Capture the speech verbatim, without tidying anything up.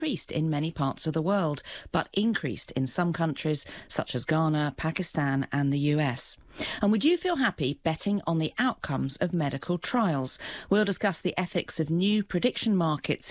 decreased in many parts of the world, but increased in some countries such as Ghana, Pakistan and the U S. And would you feel happy betting on the outcomes of medical trials? We'll discuss the ethics of new prediction markets